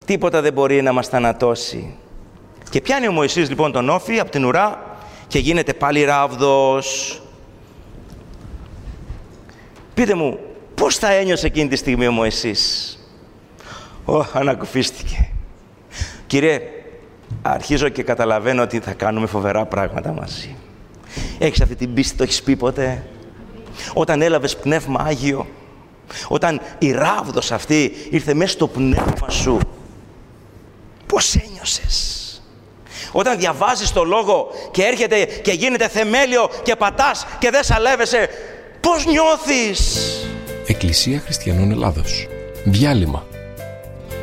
τίποτα δεν μπορεί να μας θανατώσει. Και πιάνει ο Μωυσής λοιπόν τον όφη από την ουρά και γίνεται πάλι ράβδος. Πείτε μου, πώς θα ένιωσε εκείνη τη στιγμή ο Μωυσής? Ανακουφίστηκε. Κύριε, αρχίζω και καταλαβαίνω ότι θα κάνουμε φοβερά πράγματα μαζί. Έχεις αυτή την πίστη, το έχεις πει ποτέ? Όταν έλαβες πνεύμα Άγιο, όταν η ράβδος αυτή ήρθε μέσα στο πνεύμα σου, πώς ένιωσες? Όταν διαβάζεις το Λόγο και έρχεται και γίνεται θεμέλιο και πατάς και δεν σαλεύεσαι, πώς νιώθεις? Εκκλησία Χριστιανών Ελλάδος. Διάλειμμα.